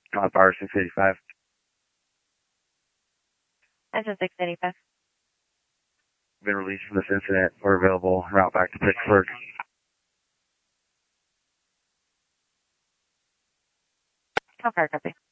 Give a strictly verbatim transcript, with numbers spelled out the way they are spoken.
Top Power six eighty-five. Engine six eighty-five. Been released from this incident. We're available. Route back to Pittsburgh. Top Power copy.